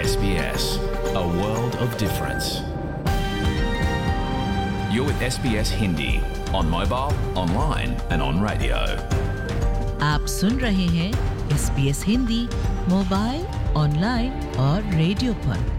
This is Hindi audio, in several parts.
SBS, a world of difference. You're with SBS Hindi on mobile, online and on radio. आप सुन रहे हैं SBS हिंदी मोबाइल, ऑनलाइन और रेडियो पर।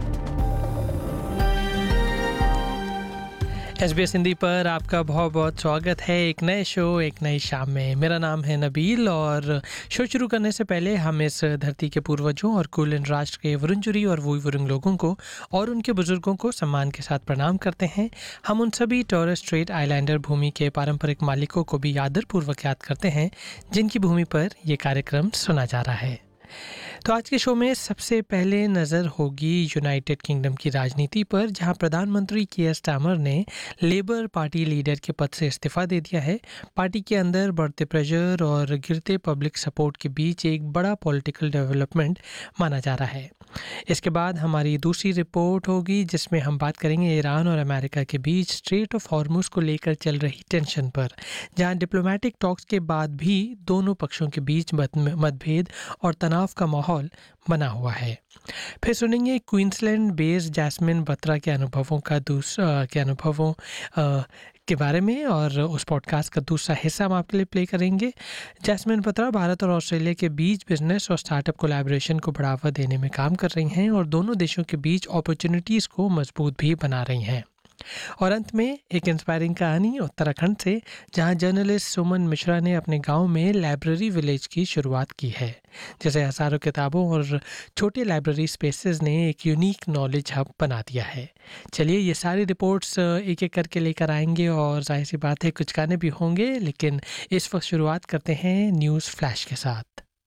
SBS हिंदी पर आपका बहुत बहुत स्वागत है एक नए शो एक नई शाम में। मेरा नाम है नबील और शो शुरू करने से पहले हम इस धरती के पूर्वजों और कुलीन राष्ट्र के वुरुंजरी और वुरुंग लोगों को और उनके बुजुर्गों को सम्मान के साथ प्रणाम करते हैं। हम उन सभी टॉरस स्ट्रेट आइलैंडर भूमि के पारंपरिक मालिकों को भी आदरपूर्वक याद करते हैं जिनकी भूमि पर ये कार्यक्रम सुना जा रहा है। तो आज के शो में सबसे पहले नज़र होगी यूनाइटेड किंगडम की राजनीति पर, जहां प्रधानमंत्री कीयर स्टार्मर ने लेबर पार्टी लीडर के पद से इस्तीफा दे दिया है। पार्टी के अंदर बढ़ते प्रेशर और गिरते पब्लिक सपोर्ट के बीच एक बड़ा पॉलिटिकल डेवलपमेंट माना जा रहा है। इसके बाद हमारी दूसरी रिपोर्ट होगी जिसमें हम बात करेंगे ईरान और अमेरिका के बीच स्ट्रेट ऑफ हॉर्मुज को लेकर चल रही टेंशन पर, जहां डिप्लोमेटिक टॉक्स के बाद भी दोनों पक्षों के बीच मतभेद और तनाव का माहौल बना हुआ है। फिर सुनेंगे क्वींसलैंड बेस्ड जैस्मिन बत्रा के अनुभवों के बारे में और उस पॉडकास्ट का दूसरा हिस्सा हम आपके लिए प्ले करेंगे। जैस्मिन बत्रा भारत और ऑस्ट्रेलिया के बीच बिजनेस और स्टार्टअप कोलैबोरेशन को बढ़ावा देने में काम कर रही हैं और दोनों देशों के बीच अपॉर्चुनिटीज़ को मजबूत भी बना रही हैं। और अंत में एक इंस्पायरिंग कहानी उत्तराखंड से, जहां जर्नलिस्ट सुमन मिश्रा ने अपने गांव में लाइब्रेरी विलेज की शुरुआत की है, जिसे हजारों किताबों और छोटे लाइब्रेरी स्पेसेस ने एक यूनिक नॉलेज हब बना दिया है। चलिए ये सारी रिपोर्ट्स एक एक करके लेकर आएंगे और जाहिर सी बात है कुछ गाने भी होंगे, लेकिन इस वक्त शुरुआत करते हैं न्यूज़ फ्लैश के साथ।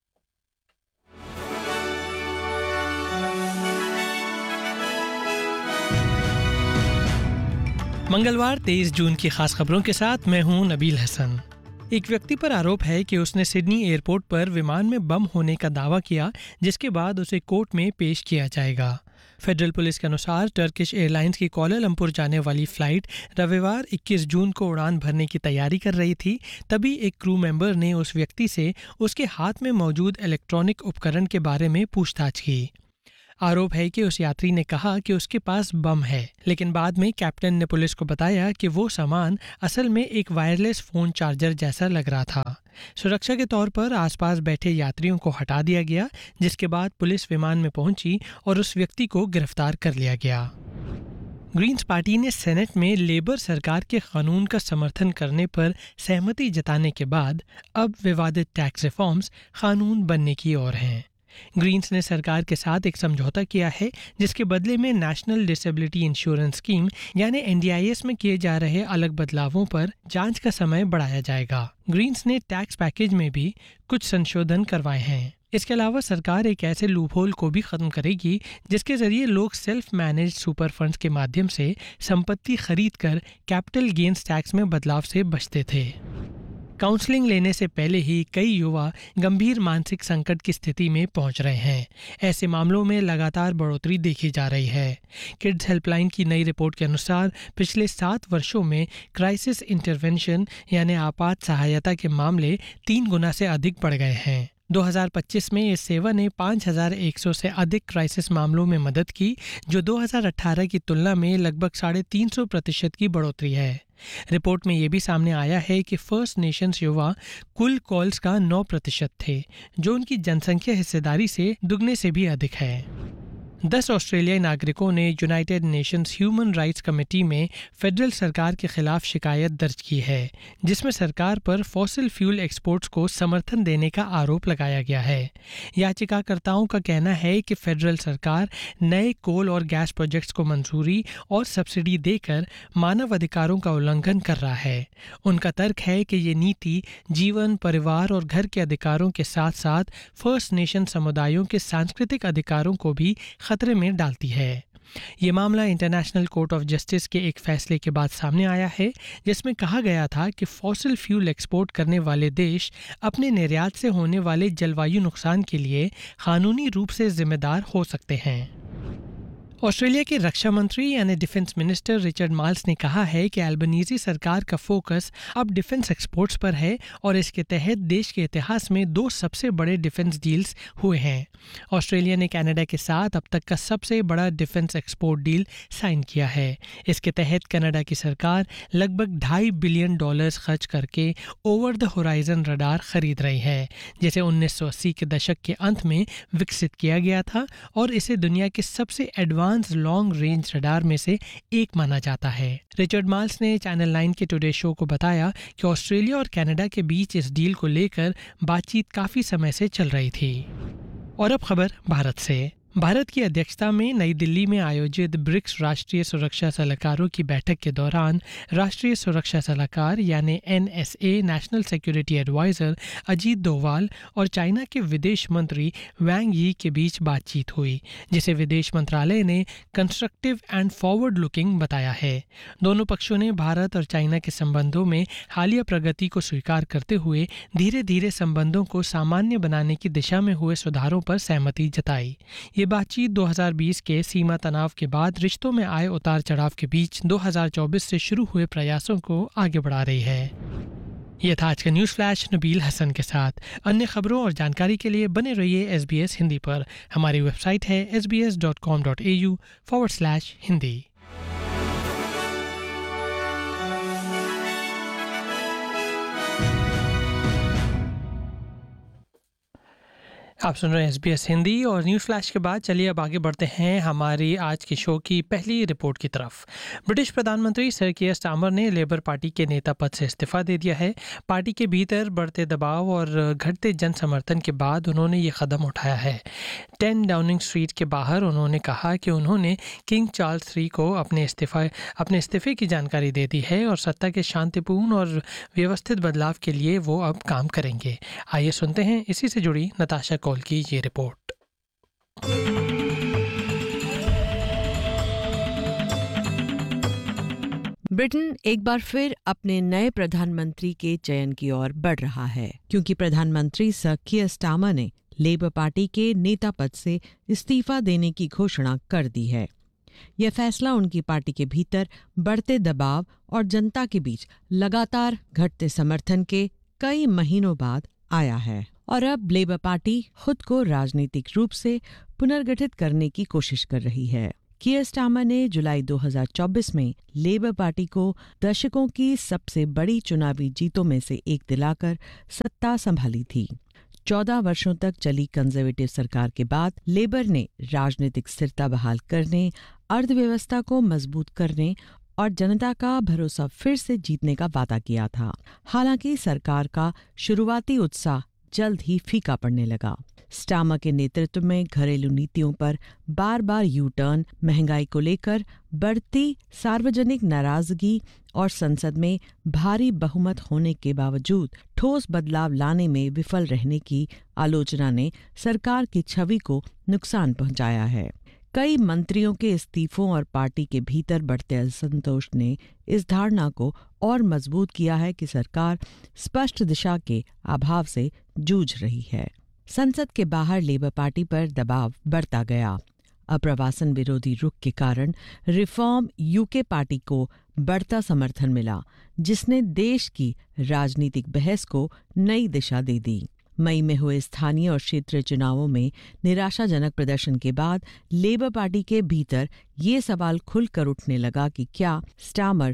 मंगलवार 23 जून की खास खबरों के साथ मैं हूं नबील हसन। एक व्यक्ति पर आरोप है कि उसने सिडनी एयरपोर्ट पर विमान में बम होने का दावा किया, जिसके बाद उसे कोर्ट में पेश किया जाएगा। फेडरल पुलिस के अनुसार टर्किश एयरलाइंस की कोलालंपुर जाने वाली फ्लाइट रविवार 21 जून को उड़ान भरने की तैयारी कर रही थी। तभी एक क्रू मेंबर ने उस व्यक्ति से उसके हाथ में मौजूद इलेक्ट्रॉनिक उपकरण के बारे में पूछताछ की। आरोप है कि उस यात्री ने कहा कि उसके पास बम है, लेकिन बाद में कैप्टन ने पुलिस को बताया कि वो सामान असल में एक वायरलेस फ़ोन चार्जर जैसा लग रहा था। सुरक्षा के तौर पर आसपास बैठे यात्रियों को हटा दिया गया, जिसके बाद पुलिस विमान में पहुंची और उस व्यक्ति को गिरफ्तार कर लिया गया। ग्रीन्स पार्टी ने सेनेट में लेबर सरकार के कानून का समर्थन करने पर सहमति जताने के बाद अब विवादित टैक्स रिफॉर्म्स कानून बनने की ओर हैं। ग्रीन्स ने सरकार के साथ एक समझौता किया है, जिसके बदले में नेशनल डिसेबिलिटी इंश्योरेंस स्कीम यानी NDIS में किए जा रहे अलग बदलावों पर जांच का समय बढ़ाया जाएगा। ग्रीन्स ने टैक्स पैकेज में भी कुछ संशोधन करवाए हैं। इसके अलावा सरकार एक ऐसे लूपहोल को भी खत्म करेगी जिसके जरिए लोग सेल्फ मैनेज्ड सुपर फंड्स के माध्यम से संपत्ति खरीद कर कैपिटल गेन्स टैक्स में बदलाव से बचते थे। काउंसलिंग लेने से पहले ही कई युवा गंभीर मानसिक संकट की स्थिति में पहुंच रहे हैं। ऐसे मामलों में लगातार बढ़ोतरी देखी जा रही है। किड्स हेल्पलाइन की नई रिपोर्ट के अनुसार पिछले 7 वर्षों में क्राइसिस इंटरवेंशन यानी आपात सहायता के मामले 3 गुना से अधिक बढ़ गए हैं। 2025 में इस सेवा ने 5100 से अधिक क्राइसिस मामलों में मदद की, जो 2018 की तुलना में लगभग 350% की बढ़ोतरी है। रिपोर्ट में यह भी सामने आया है कि फर्स्ट नेशंस युवा कुल कॉल्स का 9% थे, जो उनकी जनसंख्या हिस्सेदारी से दुगने से भी अधिक है। 10 ऑस्ट्रेलियाई नागरिकों ने United Nations human rights committee में फेडरल सरकार के खिलाफ शिकायत दर्ज की है, जिसमें सरकार पर फॉसिल फ्यूल एक्सपोर्ट्स को समर्थन देने का आरोप लगाया गया है। याचिकाकर्ताओं का कहना है कि फेडरल सरकार नए कोल और गैस प्रोजेक्ट्स को मंजूरी और सब्सिडी देकर मानव अधिकारों का उल्लंघन कर रहा है। उनका तर्क है कि ये नीति जीवन, परिवार और घर के अधिकारों के साथ साथ फर्स्ट नेशन समुदायों के सांस्कृतिक अधिकारों को भी खतरे में डालती है। ये मामला इंटरनेशनल कोर्ट ऑफ जस्टिस के एक फैसले के बाद सामने आया है, जिसमें कहा गया था कि फॉसिल फ्यूल एक्सपोर्ट करने वाले देश अपने निर्यात से होने वाले जलवायु नुकसान के लिए कानूनी रूप से जिम्मेदार हो सकते हैं। ऑस्ट्रेलिया के रक्षा मंत्री यानी डिफेंस मिनिस्टर रिचर्ड माल्स ने कहा है कि अल्बनीज़ी सरकार का फोकस अब डिफेंस एक्सपोर्ट्स पर है और इसके तहत देश के इतिहास में 2 सबसे बड़े डिफेंस डील्स हुए हैं। ऑस्ट्रेलिया ने कनाडा के साथ अब तक का सबसे बड़ा डिफेंस एक्सपोर्ट डील साइन किया है। इसके तहत कनाडा की सरकार लगभग $2.5 बिलियन खर्च करके ओवर द होराइजन रडार खरीद रही है, जिसे 1980 के दशक के अंत में विकसित किया गया था और इसे दुनिया के सबसे एडवांस लॉन्ग रेंज रडार में से एक माना जाता है। रिचर्ड माल्स ने चैनल 9 के टुडे शो को बताया कि ऑस्ट्रेलिया और कनाडा के बीच इस डील को लेकर बातचीत काफी समय से चल रही थी। और अब खबर भारत से। भारत की अध्यक्षता में नई दिल्ली में आयोजित ब्रिक्स राष्ट्रीय सुरक्षा सलाहकारों की बैठक के दौरान राष्ट्रीय सुरक्षा सलाहकार यानी NSA national security adviser Ajit Doval और चाइना के विदेश मंत्री वैंग यी के बीच बातचीत हुई, जिसे विदेश मंत्रालय ने कंस्ट्रक्टिव एंड फॉरवर्ड लुकिंग बताया है। दोनों पक्षों ने भारत और चाइना के संबंधों में हालिया प्रगति को स्वीकार करते हुए धीरे धीरे संबंधों को सामान्य बनाने की दिशा में हुए सुधारों पर सहमति जताई। ये बातचीत 2020 के सीमा तनाव के बाद रिश्तों में आए उतार चढ़ाव के बीच 2024 से शुरू हुए प्रयासों को आगे बढ़ा रही है। यह था आज का न्यूज़ फ्लैश नबील हसन के साथ। अन्य खबरों और जानकारी के लिए बने रहिए SBS हिंदी पर। हमारी वेबसाइट है sbs.com.au/hindi। आप सुन रहे हैं SBS हिंदी और न्यूज़ फ्लैश के बाद चलिए अब आगे बढ़ते हैं हमारी आज के शो की पहली रिपोर्ट की तरफ। ब्रिटिश प्रधानमंत्री सर कियर स्टार्मर ने लेबर पार्टी के नेता पद से इस्तीफा दे दिया है। पार्टी के भीतर बढ़ते दबाव और घटते जन समर्थन के बाद उन्होंने ये कदम उठाया है। 10 डाउनिंग स्ट्रीट के बाहर उन्होंने कहा कि उन्होंने किंग चार्ल्स III को अपने इस्तीफे की जानकारी दे दी है और सत्ता के शांतिपूर्ण और व्यवस्थित बदलाव के लिए वो अब काम करेंगे। आइए सुनते हैं इसी से जुड़ी नताशा की ये रिपोर्ट। ब्रिटेन एक बार फिर अपने नए प्रधानमंत्री के चयन की ओर बढ़ रहा है, क्योंकि प्रधानमंत्री सर कियर स्टार्मर ने लेबर पार्टी के नेता पद से इस्तीफा देने की घोषणा कर दी है। यह फैसला उनकी पार्टी के भीतर बढ़ते दबाव और जनता के बीच लगातार घटते समर्थन के कई महीनों बाद आया है और अब लेबर पार्टी खुद को राजनीतिक रूप से पुनर्गठित करने की कोशिश कर रही है। कियर स्टार्मर ने जुलाई 2024 में लेबर पार्टी को दशकों की सबसे बड़ी चुनावी जीतों में से एक दिलाकर सत्ता संभाली थी। 14 वर्षों तक चली कंजर्वेटिव सरकार के बाद लेबर ने राजनीतिक स्थिरता बहाल करने, अर्थव्यवस्था को मजबूत करने और जनता का भरोसा फिर से जीतने का वादा किया था। हालांकि सरकार का शुरुआती उत्साह जल्द ही फीका पड़ने लगा। स्टार्मर के नेतृत्व में घरेलू नीतियों पर बार बार यू टर्न, महंगाई को लेकर बढ़ती सार्वजनिक नाराजगी और संसद में भारी बहुमत होने के बावजूद ठोस बदलाव लाने में विफल रहने की आलोचना ने सरकार की छवि को नुकसान पहुंचाया है। कई मंत्रियों के इस्तीफों और पार्टी के भीतर बढ़ते असंतोष ने इस धारणा को और मजबूत किया है कि सरकार स्पष्ट दिशा के अभाव से जूझ रही है। संसद के बाहर लेबर पार्टी पर दबाव बढ़ता गया। अप्रवासन विरोधी रुख के कारण रिफॉर्म यूके पार्टी को बढ़ता समर्थन मिला, जिसने देश की राजनीतिक बहस को नई दिशा दे दी। मई में हुए स्थानीय और क्षेत्रीय चुनावों में निराशाजनक प्रदर्शन के बाद लेबर पार्टी के भीतर ये सवाल खुलकर उठने लगा कि क्या स्टार्मर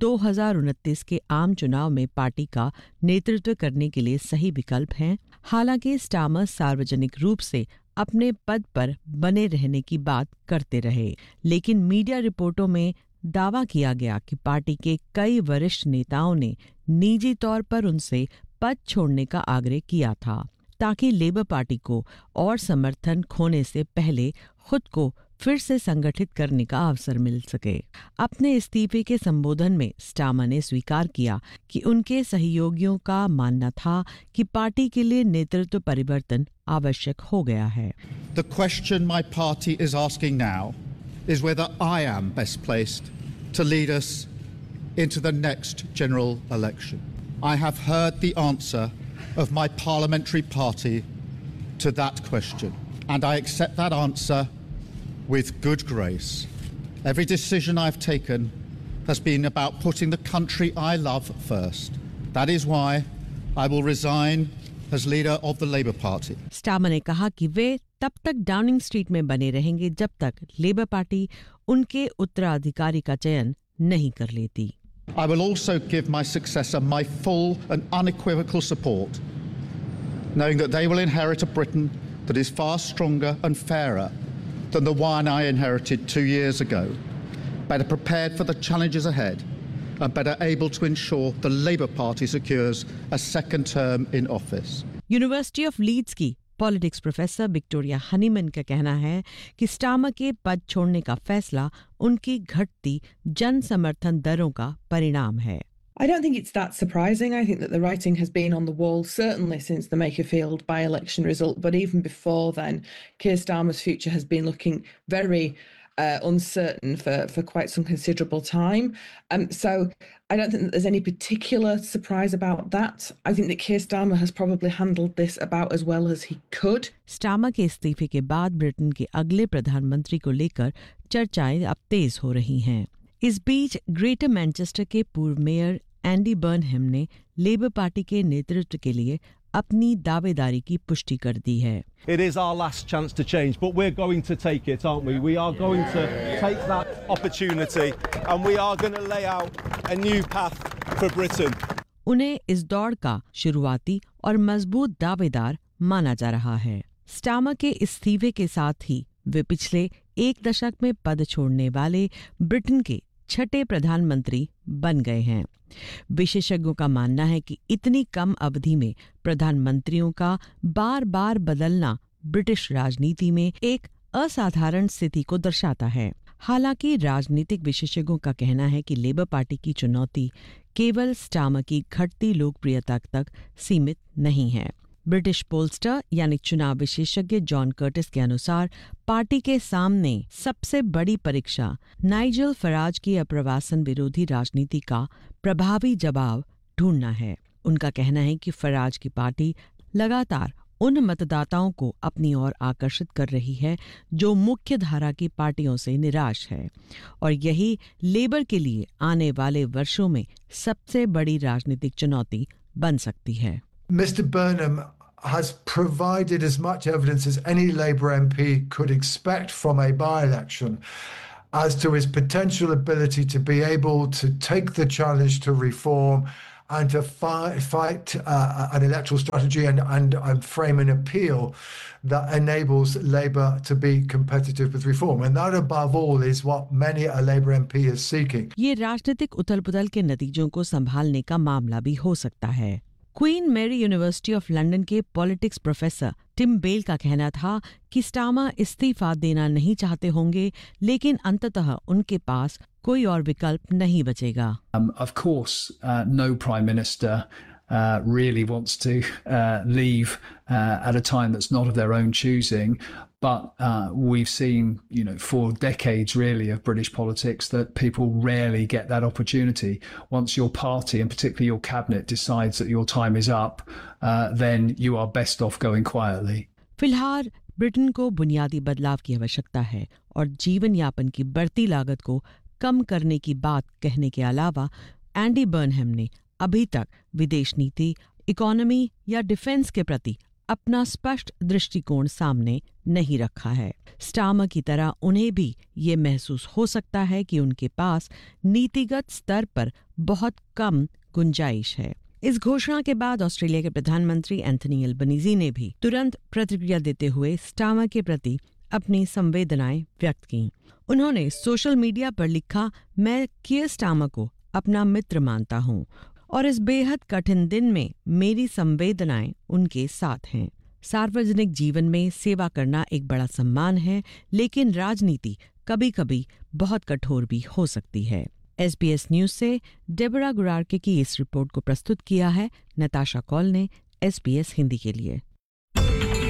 2029 के आम चुनाव में पार्टी का नेतृत्व करने के लिए सही विकल्प हैं। हालांकि स्टार्मर सार्वजनिक रूप से अपने पद पर बने रहने की बात करते रहे, लेकिन मीडिया रिपोर्टों में दावा किया गया कि पार्टी के कई वरिष्ठ नेताओं ने निजी तौर पर उनसे पद छोड़ने का आग्रह किया था, ताकि लेबर पार्टी को और समर्थन खोने से पहले खुद को फिर से संगठित करने का अवसर मिल सके। अपने इस्तीफे के संबोधन में स्टार्मर ने स्वीकार किया कि उनके सहयोगियों का मानना था कि पार्टी के लिए नेतृत्व परिवर्तन आवश्यक हो गया है। The question my party is asking now is whether I am best placed to lead us into the next general election. I have heard the answer of my parliamentary party to that question, and I accept that answer with good grace. Every decision I've taken has been about putting the country I love first. That is why I will resign as leader of the Labour Party. Starmer ने कहा कि वे तब तक डाउनिंग स्ट्रीट में बने रहेंगे जब तक लेबर पार्टी उनके उत्तराधिकारी का चयन नहीं कर लेती। I will also give my successor my full and unequivocal support, knowing that they will inherit a Britain that is far stronger and fairer than the one I inherited 2 years ago, better prepared for the challenges ahead, and better able to ensure the Labour Party secures a second term in office. University of Leeds की पॉलिटिक्स प्रोफेसर विक्टोरिया हनीमन का कहना है कि स्टार्मर के पद छोड़ने का फैसला उनकी घटती जन समर्थन दरों का परिणाम है। I don't think it's that surprising. I think that the writing has been on the wall, certainly since the Makerfield by-election result, but even before then, Keir Starmer's future has been looking very uncertain for quite some considerable time. So I don't think that there's any particular surprise about that. I think that Keir Starmer has probably handled this about as well as he could. Starmer के इस्तीफे के बाद ब्रिटेन के अगले प्रधानमंत्री को लेकर चर्चाएं अब तेज हो रही हैं। इस बीच ग्रेटर मैनचेस्टर के पूर्व मेयर एंडी बर्नहम ने लेबर पार्टी के नेतृत्व के लिए अपनी दावेदारी की पुष्टि कर दी है। It is our last chance to change, but we're going to take it, aren't we? We are going to take that opportunity and we are going to lay out a new path for Britain. उन्हें इस दौड़ का शुरुआती और मजबूत दावेदार माना जा रहा है। स्टार्मर के इस्तीफे के साथ ही वे पिछले एक दशक में पद छोड़ने वाले ब्रिटेन के छठे प्रधानमंत्री बन गए हैं। विशेषज्ञों का मानना है कि इतनी कम अवधि में प्रधानमंत्रियों का बार बार बदलना ब्रिटिश राजनीति में एक असाधारण स्थिति को दर्शाता है। हालांकि राजनीतिक विशेषज्ञों का कहना है कि लेबर पार्टी की चुनौती केवल स्टार्मर की घटती लोकप्रियता तक सीमित नहीं है। ब्रिटिश पोलस्टर यानी चुनाव विशेषज्ञ जॉन कर्टिस के अनुसार पार्टी के सामने सबसे बड़ी परीक्षा नाइजल फराज की अप्रवासन विरोधी राजनीति का प्रभावी जवाब ढूंढना है। उनका कहना है कि फराज की पार्टी लगातार उन मतदाताओं को अपनी ओर आकर्षित कर रही है जो मुख्य धारा की पार्टियों से निराश है और यही लेबर के लिए आने वाले वर्षों में सबसे बड़ी राजनीतिक चुनौती बन सकती है। Mr. Burnham has provided as much evidence as any Labour MP could expect from a by-election as to his potential ability to be able to take the challenge to reform and to fight an electoral strategy and frame an appeal that enables Labour to be competitive with reform. And that above all is what many a Labour MP is seeking. ये राजनीतिक उथल-पुथल के नतीजों को संभालने का मामला भी हो सकता है। Queen Mary university of London के पॉलिटिक्स प्रोफेसर टिम बेल का कहना था कि स्टार्मर इस्तीफा देना नहीं चाहते होंगे, लेकिन अंततः उनके पास कोई और विकल्प नहीं बचेगा। Of course, no prime minister really wants to leave at a time that's not of their own choosing. But we've seen, for decades really of British politics that people rarely get that opportunity. Once your party and particularly your cabinet decides that your time is up, then you are best off going quietly. फिलहाल ब्रिटेन को बुनियादी बदलाव की आवश्यकता है और जीवन यापन की बढ़ती लागत को कम करने की बात कहने के अलावा एंडी बर्नहम ने अभी तक विदेश नीति, इकोनॉमी या डिफेंस के प्रति अपना स्पष्ट दृष्टिकोण सामने नहीं रखा है। स्टार्मर की तरह उन्हें भी ये महसूस हो सकता है कि उनके पास नीतिगत स्तर पर बहुत कम गुंजाइश है। इस घोषणा के बाद ऑस्ट्रेलिया के प्रधानमंत्री एंथनी एल्बनीज़ी ने भी तुरंत प्रतिक्रिया देते हुए स्टार्मर के प्रति अपनी संवेदनाएं व्यक्त की। उन्होंने सोशल मीडिया पर लिखा, मैं कीयर स्टार्मर को अपना मित्र मानता हूं और इस बेहद कठिन दिन में मेरी संवेदनाएं उनके साथ हैं। सार्वजनिक जीवन में सेवा करना एक बड़ा सम्मान है, लेकिन राजनीति कभी-कभी बहुत कठोर भी हो सकती है। SBS न्यूज से डेबोरा गुरारके की इस रिपोर्ट को प्रस्तुत किया है नताशा कॉल ने SBS हिंदी के लिए।